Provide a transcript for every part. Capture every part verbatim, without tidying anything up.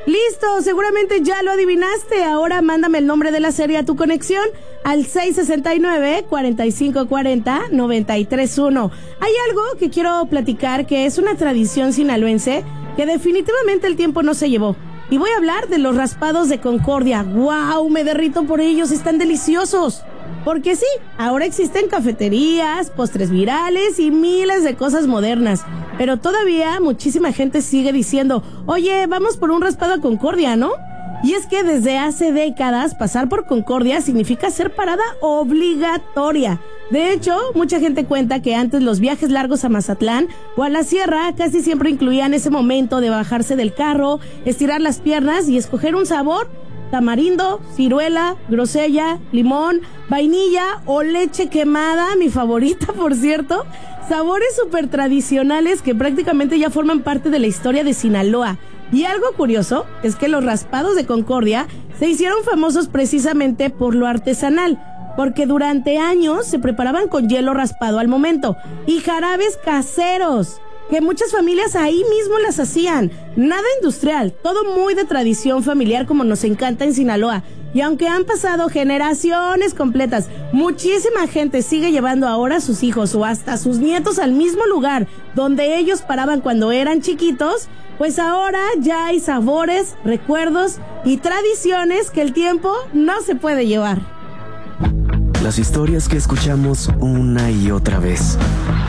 Listo, seguramente ya lo adivinaste. Ahora mándame el nombre de la serie a tu conexión al seis seis nueve, cuatro cinco cuatro cero, nueve tres uno. Hay algo que quiero platicar que es una tradición sinaloense que definitivamente el tiempo no se llevó. Y voy a hablar de los raspados de Concordia. ¡Wow! Me derrito por ellos, están deliciosos. Porque sí, ahora existen cafeterías, postres virales y miles de cosas modernas. Pero todavía muchísima gente sigue diciendo, oye, vamos por un raspado a Concordia, ¿no? Y es que desde hace décadas pasar por Concordia significa ser parada obligatoria. De hecho, mucha gente cuenta que antes los viajes largos a Mazatlán o a la sierra casi siempre incluían ese momento de bajarse del carro, estirar las piernas y escoger un sabor: tamarindo, ciruela, grosella, limón, vainilla o leche quemada, mi favorita, por cierto. Sabores súper tradicionales que prácticamente ya forman parte de la historia de Sinaloa. Y algo curioso es que los raspados de Concordia se hicieron famosos precisamente por lo artesanal, porque durante años se preparaban con hielo raspado al momento y jarabes caseros, que muchas familias ahí mismo las hacían. Nada industrial, todo muy de tradición familiar como nos encanta en Sinaloa. Y aunque han pasado generaciones completas, muchísima gente sigue llevando ahora a sus hijos o hasta a sus nietos al mismo lugar donde ellos paraban cuando eran chiquitos, pues ahora ya hay sabores, recuerdos y tradiciones que el tiempo no se puede llevar. Las historias que escuchamos una y otra vez.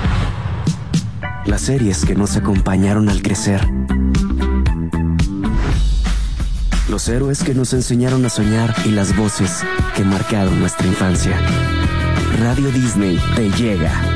Las series que nos acompañaron al crecer. Los héroes que nos enseñaron a soñar y las voces que marcaron nuestra infancia. Radio Disney te llega.